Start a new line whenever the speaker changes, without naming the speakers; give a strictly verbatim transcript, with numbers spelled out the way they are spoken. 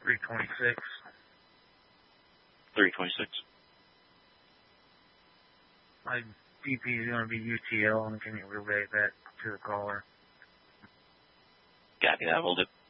three twenty-six.
three twenty-six.
My D P is going to be U T L, and can you relay that to the caller?
Copy that. Hold it.